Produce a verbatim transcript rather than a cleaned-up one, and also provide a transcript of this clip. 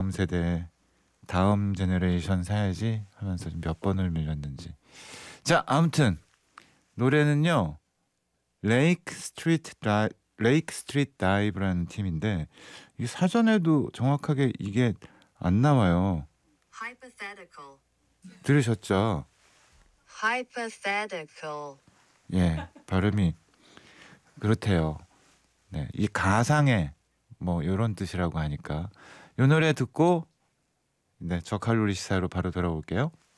다음 세대, 다음 제너레이션 사야지 하면서 몇 번을 밀렸는지. 자, 아무튼 노래는요. 레이크 스트리트 다 레이크 스트리트 다이브라는 팀인데 이 사전에도 정확하게 이게 안 나와요. Hypothetical. 들으셨죠? Hypothetical. 예, 발음이 그렇대요. 네, 이 가상의 뭐 이런 뜻이라고 하니까 이 노래 듣고 네, 저칼로리 시사로 바로 돌아올게요.